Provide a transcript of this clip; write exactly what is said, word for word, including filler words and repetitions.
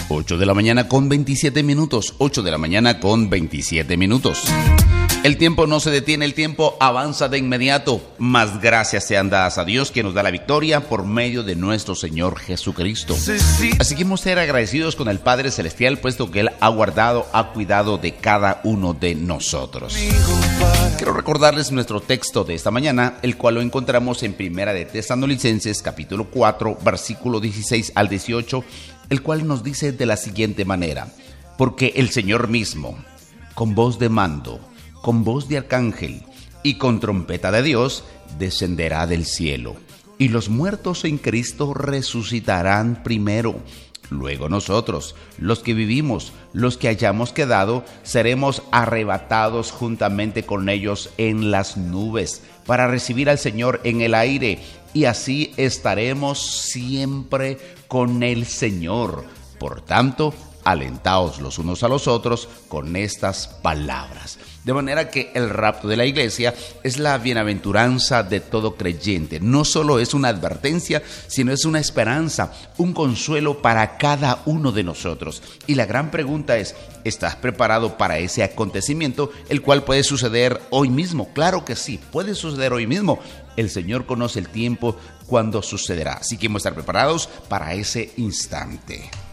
ocho de la mañana con veintisiete minutos. ocho de la mañana con veintisiete minutos. El tiempo no se detiene, el tiempo avanza de inmediato. Más gracias sean dadas a Dios, que nos da la victoria por medio de nuestro Señor Jesucristo. Así que hemos de ser agradecidos con el Padre Celestial, puesto que Él ha guardado, ha cuidado de cada uno de nosotros. Quiero recordarles nuestro texto de esta mañana, el cual lo encontramos en Primera de Tesalonicenses, capítulo cuatro, versículo dieciséis al dieciocho, el cual nos dice de la siguiente manera: porque el Señor mismo, con voz de mando, con voz de arcángel y con trompeta de Dios, descenderá del cielo, y los muertos en Cristo resucitarán primero. Luego nosotros, los que vivimos, los que hayamos quedado, seremos arrebatados juntamente con ellos en las nubes, para recibir al Señor en el aire, y así estaremos siempre con el Señor. Por tanto, alentaos los unos a los otros con estas palabras. De manera que el rapto de la iglesia es la bienaventuranza de todo creyente. No solo es una advertencia, sino es una esperanza, un consuelo para cada uno de nosotros. Y la gran pregunta es: ¿estás preparado para ese acontecimiento, el cual puede suceder hoy mismo? Claro que sí, puede suceder hoy mismo. El Señor conoce el tiempo cuando sucederá. Así que hemos de estar preparados para ese instante.